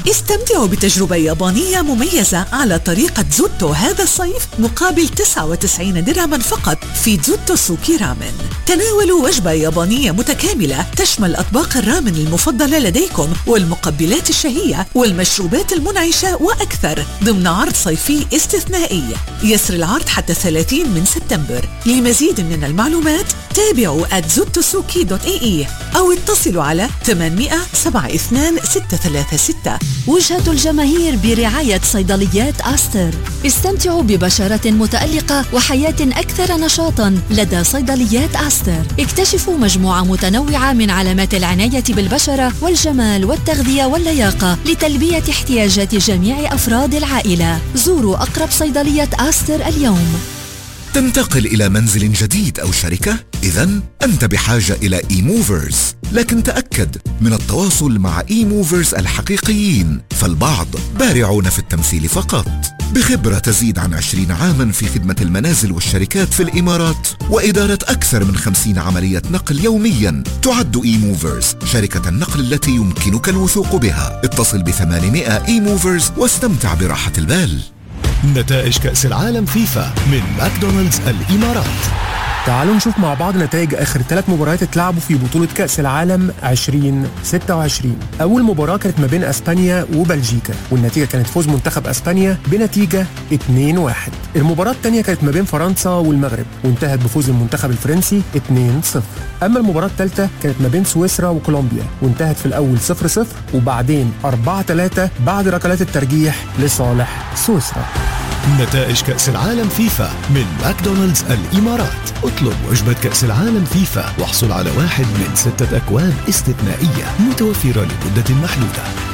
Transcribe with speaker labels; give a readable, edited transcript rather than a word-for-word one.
Speaker 1: استمتعوا بتجربة يابانية مميزة على طريقة زوتو هذا الصيف مقابل 99 درهما فقط في زوتو سوكي رامن. تناولوا وجبة يابانية متكاملة تشمل أطباق الرامن المفضلة لديكم والمقبلات الشهية والمشروبات المنعشة وأكثر ضمن عرض صيفي استثنائي. يسر العرض حتى 30 من سبتمبر. لمزيد من المعلومات تابعوا @zuttosuki.ae أو اتصلوا على 800-72-636.
Speaker 2: وجهة الجماهير برعاية صيدليات آستر. استمتعوا ببشرة متألقة وحياة أكثر نشاطا لدى صيدليات آستر. اكتشفوا مجموعة متنوعة من علامات العناية بالبشرة والجمال والتغذية واللياقة لتلبية احتياجات جميع أفراد العائلة. زوروا أقرب صيدلية آستر اليوم.
Speaker 3: تنتقل إلى منزل جديد أو شركة؟ إذن أنت بحاجة إلى eMovers، لكن تأكد من التواصل مع eMovers الحقيقيين، فالبعض بارعون في التمثيل فقط. بخبرة تزيد عن 20 عاما في خدمة المنازل والشركات في الإمارات وإدارة أكثر من 50 عملية نقل يوميا، تعد eMovers شركة النقل التي يمكنك الوثوق بها. اتصل ب800 eMovers واستمتع براحة البال.
Speaker 4: نتائج كأس العالم فيفا من ماكدونالدز الإمارات.
Speaker 5: تعالوا نشوف مع بعض نتائج آخر 3 مباريات اتلعبوا في بطولة كأس العالم 2026. أول مباراة كانت ما بين أسبانيا وبلجيكا، والنتيجة كانت فوز منتخب أسبانيا بنتيجة 2-1. المباراة الثانية كانت ما بين فرنسا والمغرب، وانتهت بفوز المنتخب الفرنسي 2-0. أما المباراة الثالثة كانت ما بين سويسرا وكولومبيا، وانتهت في الأول 0-0 وبعدين 4-3 بعد ركلات الترجيح لصالح سويسرا.
Speaker 4: نتائج كأس العالم فيفا من ماكدونالدز الإمارات. اطلب وجبة كأس العالم فيفا واحصل على 1 من 6 أكواب استثنائية متوفرة لمدة محدودة.